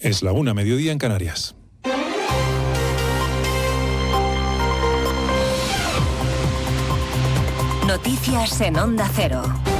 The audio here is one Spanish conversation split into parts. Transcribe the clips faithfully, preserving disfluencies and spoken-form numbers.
Es la una, mediodía en Canarias. Noticias en Onda Cero.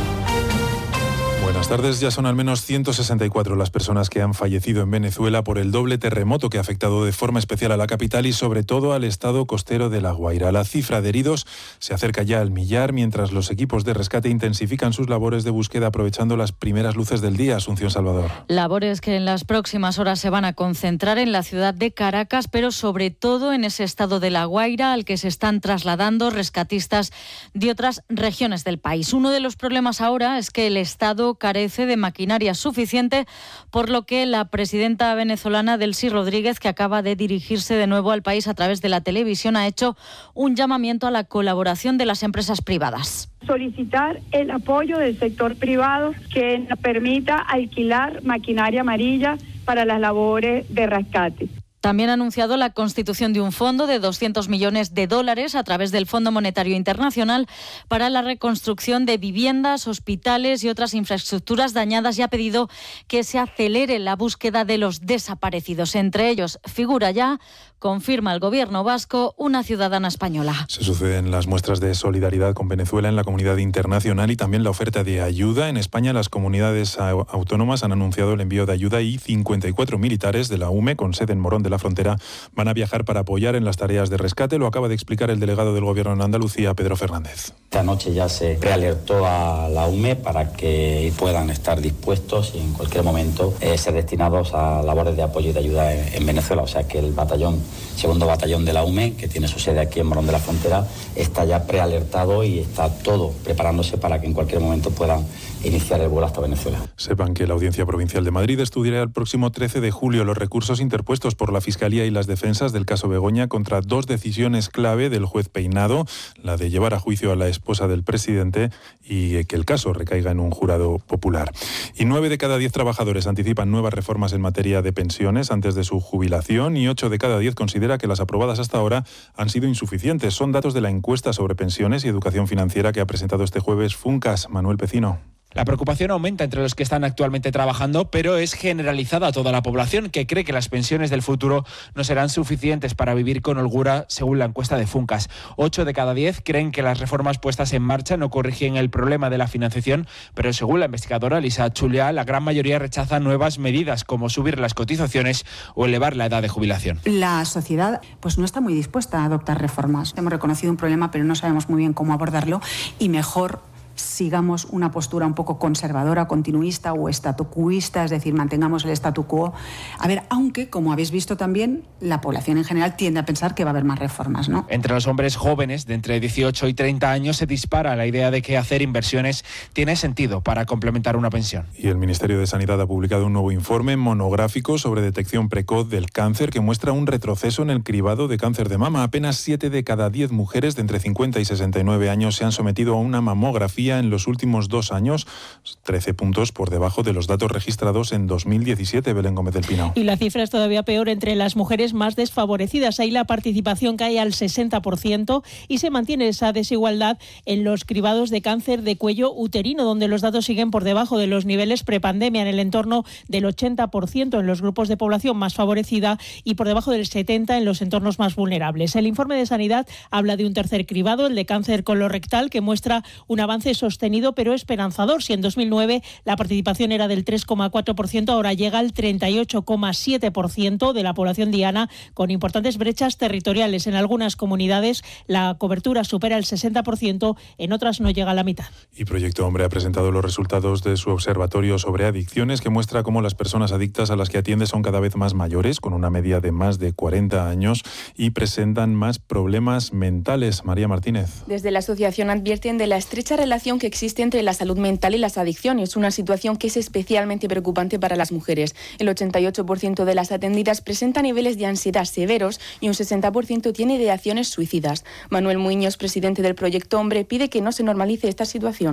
Buenas tardes. Ya son al menos ciento sesenta y cuatro las personas que han fallecido en Venezuela por el doble terremoto que ha afectado de forma especial a la capital y sobre todo al estado costero de La Guaira. La cifra de heridos se acerca ya al millar mientras los equipos de rescate intensifican sus labores de búsqueda aprovechando las primeras luces del día. Asunción Salvador. Labores que en las próximas horas se van a concentrar en la ciudad de Caracas, pero sobre todo en ese estado de La Guaira al que se están trasladando rescatistas de otras regiones del país. Uno de los problemas ahora es que el estado carece de maquinaria suficiente, por lo que la presidenta venezolana Delcy Rodríguez, que acaba de dirigirse de nuevo al país a través de la televisión, ha hecho un llamamiento a la colaboración de las empresas privadas. Solicitar el apoyo del sector privado que nos permita alquilar maquinaria amarilla para las labores de rescate. También ha anunciado la constitución de un fondo de doscientos millones de dólares a través del Fondo Monetario Internacional para la reconstrucción de viviendas, hospitales y otras infraestructuras dañadas y ha pedido que se acelere la búsqueda de los desaparecidos. Entre ellos figura ya, confirma el gobierno vasco, una ciudadana española. Se suceden las muestras de solidaridad con Venezuela en la comunidad internacional y también la oferta de ayuda. En España, las comunidades autónomas han anunciado el envío de ayuda y cincuenta y cuatro militares de la U M E, con sede en Morón de la Frontera, van a viajar para apoyar en las tareas de rescate. Lo acaba de explicar el delegado del Gobierno en Andalucía, Pedro Fernández. Esta noche ya se prealertó a la U M E para que puedan estar dispuestos y en cualquier momento eh, ser destinados a labores de apoyo y de ayuda en, en Venezuela. O sea que el batallón, segundo batallón de la U M E, que tiene su sede aquí en Morón de la Frontera, está ya prealertado y está todo preparándose para que en cualquier momento puedan iniciar el vuelo hasta Venezuela. Sepan que la Audiencia Provincial de Madrid estudiará el próximo trece de julio los recursos interpuestos por la Fiscalía y las defensas del caso Begoña contra dos decisiones clave del juez Peinado, la de llevar a juicio a la esposa del presidente y que el caso recaiga en un jurado popular. Y nueve de cada diez trabajadores anticipan nuevas reformas en materia de pensiones antes de su jubilación y ocho de cada diez considera que las aprobadas hasta ahora han sido insuficientes. Son datos de la encuesta sobre pensiones y educación financiera que ha presentado este jueves Funcas. Manuel Pecino. La preocupación aumenta entre los que están actualmente trabajando, pero es generalizada a toda la población, que cree que las pensiones del futuro no serán suficientes para vivir con holgura, según la encuesta de Funcas. Ocho de cada diez creen que las reformas puestas en marcha no corrigen el problema de la financiación, pero según la investigadora Lisa Chulia, la gran mayoría rechaza nuevas medidas como subir las cotizaciones o elevar la edad de jubilación. La sociedad pues no está muy dispuesta a adoptar reformas. Hemos reconocido un problema, pero no sabemos muy bien cómo abordarlo y mejor sigamos una postura un poco conservadora, continuista o estatucuista, es decir, mantengamos el statu quo. A ver, aunque, como habéis visto también, la población en general tiende a pensar que va a haber más reformas, ¿no? Entre los hombres jóvenes de entre dieciocho y treinta años se dispara la idea de que hacer inversiones tiene sentido para complementar una pensión. Y el Ministerio de Sanidad ha publicado un nuevo informe monográfico sobre detección precoz del cáncer que muestra un retroceso en el cribado de cáncer de mama. Apenas siete de cada diez mujeres de entre cincuenta y sesenta y nueve años se han sometido a una mamografía en los últimos dos años, trece puntos por debajo de los datos registrados en dos mil diecisiete. Belén Gómez del Pino. Y la cifra es todavía peor entre las mujeres más desfavorecidas. Ahí la participación cae al sesenta por ciento y se mantiene esa desigualdad en los cribados de cáncer de cuello uterino, donde los datos siguen por debajo de los niveles prepandemia, en el entorno del ochenta por ciento en los grupos de población más favorecida y por debajo del setenta por ciento en los entornos más vulnerables. El informe de Sanidad habla de un tercer cribado, el de cáncer colorectal, que muestra un avance sostenido pero esperanzador. Si en dos mil nueve la participación era del tres coma cuatro por ciento, ahora llega al treinta y ocho coma siete por ciento de la población diana, con importantes brechas territoriales. En algunas comunidades la cobertura supera el sesenta por ciento, en otras no llega a la mitad. Y Proyecto Hombre ha presentado los resultados de su observatorio sobre adicciones, que muestra cómo las personas adictas a las que atiende son cada vez más mayores, con una media de más de cuarenta años, y presentan más problemas mentales. María Martínez. Desde la asociación advierten de la estrecha relación que existe entre la salud mental y las adicciones, una situación que es especialmente preocupante para las mujeres. El ochenta y ocho por ciento de las atendidas presenta niveles de ansiedad severos y un sesenta por ciento tiene ideaciones suicidas. Manuel Muñoz, presidente del Proyecto Hombre, pide que no se normalice esta situación.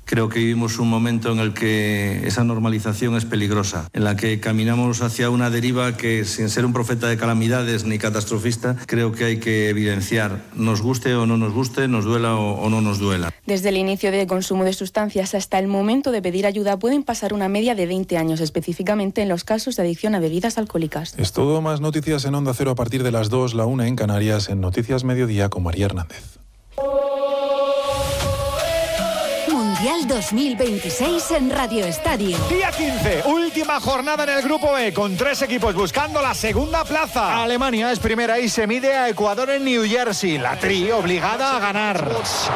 Creo que vivimos un momento en el que esa normalización es peligrosa, en la que caminamos hacia una deriva que, sin ser un profeta de calamidades ni catastrofista, creo que hay que evidenciar, nos guste o no nos guste, nos duela o, o no nos duela. Desde el inicio del consumo de sustancias hasta el momento de pedir ayuda pueden pasar una media de veinte años, específicamente en los casos de adicción a bebidas alcohólicas. Es todo, más noticias en Onda Cero a partir de las dos, la una en Canarias, en Noticias Mediodía con María Hernández. Mundial dos mil veintiséis en Radio Estadio. Día quince, última jornada en el Grupo E, con tres equipos buscando la segunda plaza. Alemania es primera y se mide a Ecuador en New Jersey. La Tri obligada a ganar.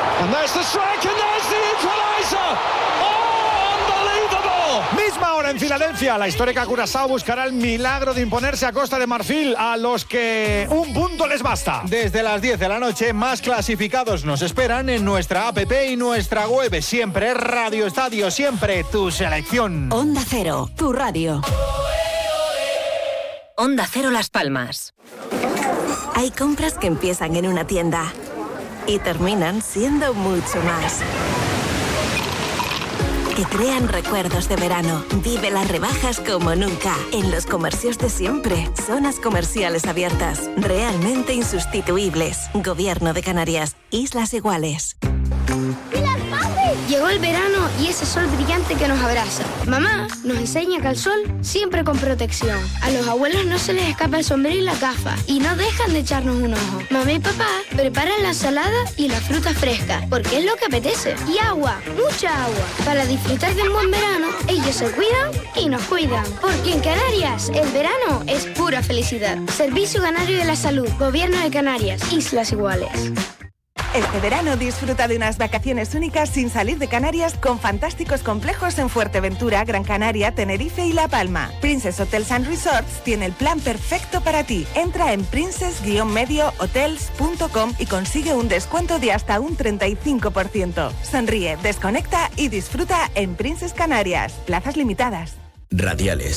Misma hora en Filadelfia, la histórica Curazao buscará el milagro de imponerse a Costa de Marfil, a los que un punto les basta. Desde las diez de la noche, más clasificados nos esperan en nuestra app y nuestra web. Siempre Radio Estadio, siempre tu selección. Onda Cero, tu radio. Onda Cero Las Palmas. Hay compras que empiezan en una tienda y terminan siendo mucho más. Que crean recuerdos de verano. Vive las rebajas como nunca. En los comercios de siempre. Zonas comerciales abiertas. Realmente insustituibles. Gobierno de Canarias. Islas Iguales. Llegó el verano y ese sol brillante que nos abraza. Mamá nos enseña que al sol siempre con protección. A los abuelos no se les escapa el sombrero y la gafa y no dejan de echarnos un ojo. Mamá y papá preparan la ensalada y la fruta fresca porque es lo que apetece. Y agua, mucha agua. Para disfrutar del buen verano, ellos se cuidan y nos cuidan. Porque en Canarias el verano es pura felicidad. Servicio Canario de la Salud, Gobierno de Canarias, Islas Iguales. Este verano disfruta de unas vacaciones únicas sin salir de Canarias con fantásticos complejos en Fuerteventura, Gran Canaria, Tenerife y La Palma. Princess Hotels and Resorts tiene el plan perfecto para ti. Entra en princess medio hotels punto com y consigue un descuento de hasta un treinta y cinco por ciento. Sonríe, desconecta y disfruta en Princess Canarias. Plazas limitadas. Radiales.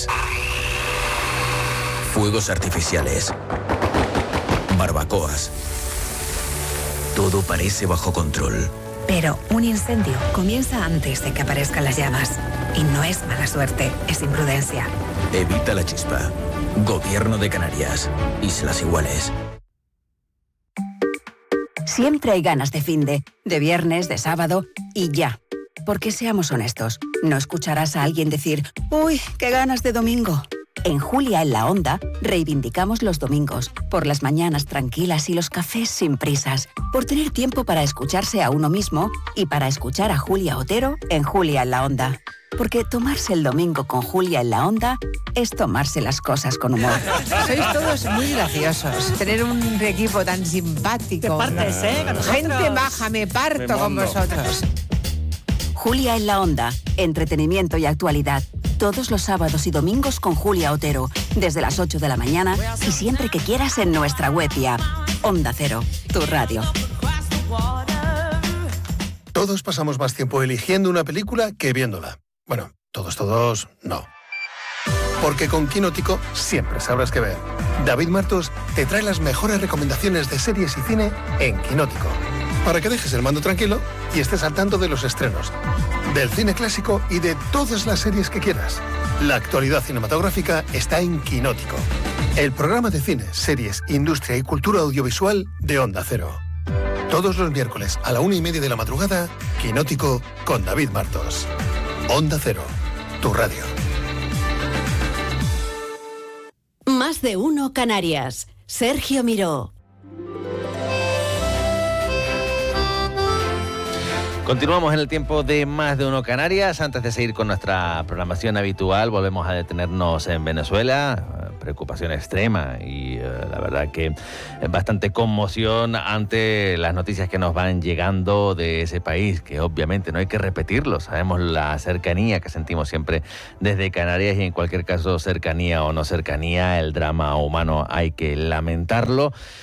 Fuegos artificiales. Barbacoas. Todo parece bajo control. Pero un incendio comienza antes de que aparezcan las llamas. Y no es mala suerte, es imprudencia. Evita la chispa. Gobierno de Canarias. Islas Iguales. Siempre hay ganas de finde, de viernes, de sábado y ya. Porque seamos honestos, no escucharás a alguien decir, uy, qué ganas de domingo. En Julia en la Onda reivindicamos los domingos, por las mañanas tranquilas y los cafés sin prisas, por tener tiempo para escucharse a uno mismo y para escuchar a Julia Otero en Julia en la Onda. Porque tomarse el domingo con Julia en la Onda es tomarse las cosas con humor. Sois todos muy graciosos. Tener un equipo tan simpático. Te partes, ¿eh? Con nosotros. Gente baja, me parto me con vosotros. Julia en la Onda, entretenimiento y actualidad. Todos los sábados y domingos con Julia Otero, desde las ocho de la mañana y siempre que quieras en nuestra web y app. Onda Cero, tu radio. Todos pasamos más tiempo eligiendo una película que viéndola. Bueno, todos, todos, no. Porque con Quinótico siempre sabrás qué ver. David Martos te trae las mejores recomendaciones de series y cine en Quinótico. Para que dejes el mando tranquilo y estés al tanto de los estrenos, del cine clásico y de todas las series que quieras. La actualidad cinematográfica está en Quinótico, el programa de cine, series, industria y cultura audiovisual de Onda Cero. Todos los miércoles a la una y media de la madrugada, Quinótico con David Martos. Onda Cero, tu radio. Más de uno Canarias. Sergio Miró. Continuamos en el tiempo de Más de Uno Canarias. Antes de seguir con nuestra programación habitual, volvemos a detenernos en Venezuela. Preocupación extrema y uh, la verdad que bastante conmoción ante las noticias que nos van llegando de ese país, que obviamente no hay que repetirlo. Sabemos la cercanía que sentimos siempre desde Canarias y en cualquier caso, cercanía o no cercanía, el drama humano hay que lamentarlo.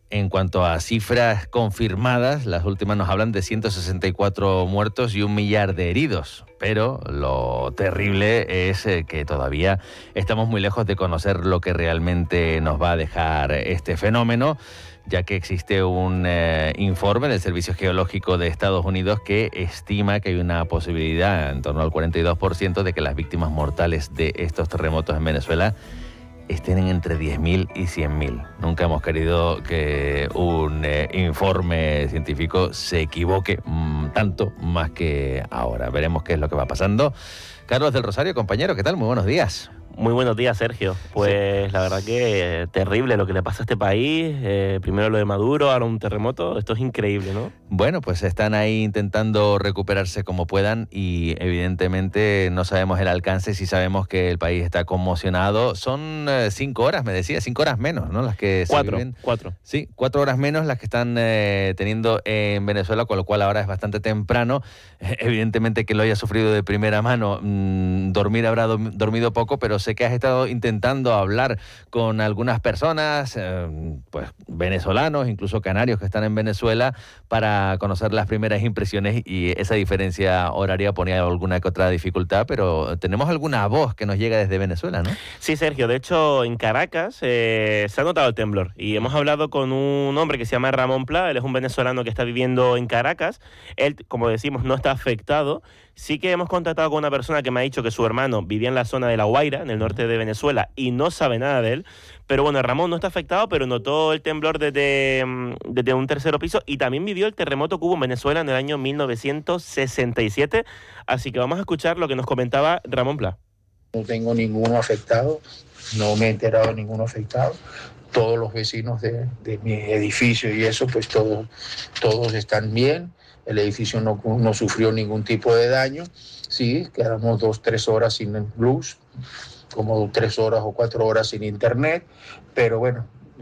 En cuanto a cifras confirmadas, las últimas nos hablan de ciento sesenta y cuatro muertos y un millar de heridos. Pero lo terrible es que todavía estamos muy lejos de conocer lo que realmente nos va a dejar este fenómeno, ya que existe un eh, informe del Servicio Geológico de Estados Unidos que estima que hay una posibilidad, en torno al cuarenta y dos por ciento, de que las víctimas mortales de estos terremotos en Venezuela estén en entre diez mil y cien mil. Nunca hemos querido que un eh, informe científico se equivoque mmm, tanto más que ahora. Veremos qué es lo que va pasando. Carlos del Rosario, compañero, ¿qué tal? Muy buenos días. Muy buenos días, Sergio. Pues sí, la verdad que eh, terrible lo que le pasa a este país. Eh, primero lo de Maduro, ahora un terremoto. Esto es increíble, ¿no? Bueno, pues están ahí intentando recuperarse como puedan y evidentemente no sabemos el alcance, si sabemos que el país está conmocionado. Son eh, cinco horas, me decía, cinco horas menos, ¿no? Las que cuatro, se viven. Cuatro. Sí, cuatro horas menos las que están eh, teniendo en Venezuela, con lo cual ahora es bastante temprano. Eh, evidentemente que lo haya sufrido de primera mano, mmm, dormir habrá do- dormido poco, pero sé que has estado intentando hablar con algunas personas, eh, pues venezolanos, incluso canarios que están en Venezuela, para conocer las primeras impresiones, y esa diferencia horaria ponía alguna que otra dificultad, pero tenemos alguna voz que nos llega desde Venezuela, ¿no? Sí, Sergio, de hecho en Caracas eh, se ha notado el temblor y hemos hablado con un hombre que se llama Ramón Pla. Él es un venezolano que está viviendo en Caracas. Él, como decimos, no está afectado. Sí que hemos contactado con una persona que me ha dicho que su hermano vivía en la zona de La Guaira, en el norte de Venezuela, y no sabe nada de él. Pero bueno, Ramón no está afectado, pero notó el temblor desde, desde un tercero piso, y también vivió el terremoto que hubo en Venezuela en el año mil novecientos sesenta y siete. Así que vamos a escuchar lo que nos comentaba Ramón Pla. No tengo ninguno afectado, no me he enterado de ninguno afectado. Todos los vecinos de, de mi edificio y eso, pues todos, todos están bien. El edificio no, no sufrió ningún tipo de daño. Sí, quedamos dos, tres horas sin luz, como tres horas o cuatro horas sin internet, pero bueno,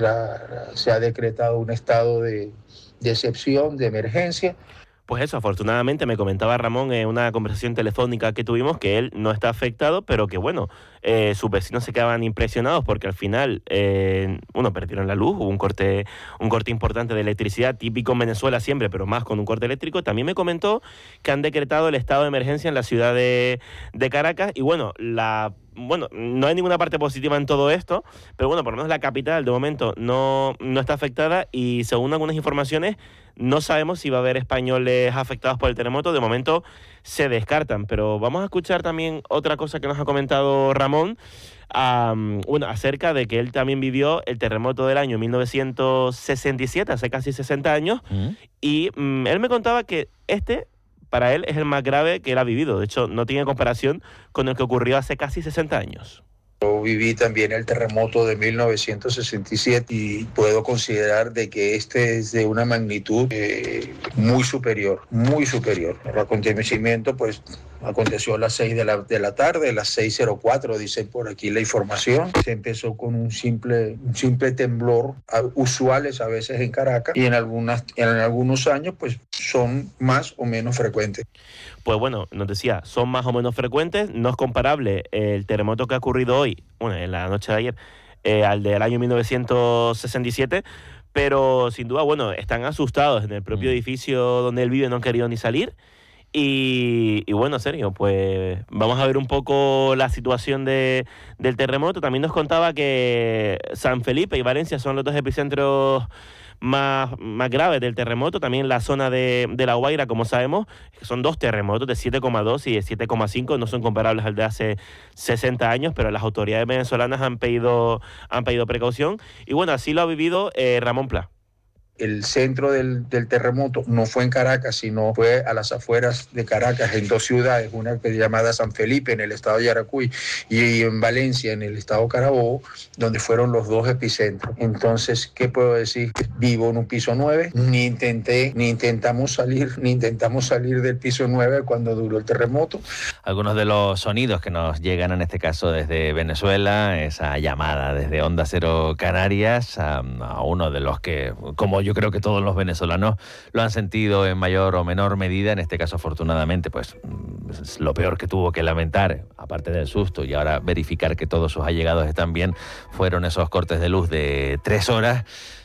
la, se ha decretado un estado de, de excepción, de emergencia. Pues eso, afortunadamente me comentaba Ramón en una conversación telefónica que tuvimos que él no está afectado, pero que bueno, eh, sus vecinos se quedaban impresionados porque al final, eh, bueno, perdieron la luz, hubo un corte, un corte importante de electricidad, típico en Venezuela siempre, pero más con un corte eléctrico. También me comentó que han decretado el estado de emergencia en la ciudad de, de Caracas, y bueno, la... Bueno, no hay ninguna parte positiva en todo esto, pero bueno, por lo menos la capital de momento no, no está afectada, y según algunas informaciones no sabemos si va a haber españoles afectados por el terremoto. De momento se descartan, pero vamos a escuchar también otra cosa que nos ha comentado Ramón, um, bueno, acerca de que él también vivió el terremoto del año mil novecientos sesenta y siete, hace casi sesenta años, ¿Mm? y um, él me contaba que este... para él es el más grave que él ha vivido. De hecho, no tiene comparación con el que ocurrió hace casi sesenta años. Yo viví también el terremoto de mil novecientos sesenta y siete y puedo considerar de que este es de una magnitud eh, muy superior, muy superior. El acontecimiento pues aconteció a las seis de la, de la tarde, a las seis cero cuatro, dicen por aquí la información. Se empezó con un simple, un simple temblor, usuales a veces en Caracas, y en, algunas, en algunos años pues son más o menos frecuentes. Pues bueno, nos decía, son más o menos frecuentes. No es comparable el terremoto que ha ocurrido hoy, bueno, en la noche de ayer, eh, al del año mil novecientos sesenta y siete, pero sin duda, bueno, están asustados en el propio edificio donde él vive, no han querido ni salir. Y, y bueno, Sergio, pues vamos a ver un poco la situación de, del terremoto. También nos contaba que San Felipe y Valencia son los dos epicentros más, más graves del terremoto. También la zona de, de La Guaira, como sabemos, son dos terremotos de siete coma dos y de siete coma cinco, no son comparables al de hace sesenta años, pero las autoridades venezolanas han pedido, han pedido precaución. Y bueno, así lo ha vivido eh, Ramón Pla. El centro del, del terremoto no fue en Caracas, sino fue a las afueras de Caracas, en dos ciudades, una llamada San Felipe, en el estado de Yaracuy, y en Valencia, en el estado Carabobo, donde fueron los dos epicentros. Entonces, ¿qué puedo decir? Vivo en un piso nueve, ni intenté, ni intentamos salir, ni intentamos salir del piso nueve cuando duró el terremoto. Algunos de los sonidos que nos llegan en este caso desde Venezuela, esa llamada desde Onda Cero Canarias, a, a uno de los que, como yo creo que todos los venezolanos lo han sentido en mayor o menor medida. En este caso, afortunadamente, pues lo peor que tuvo que lamentar, aparte del susto y ahora verificar que todos sus allegados están bien, fueron esos cortes de luz de tres horas.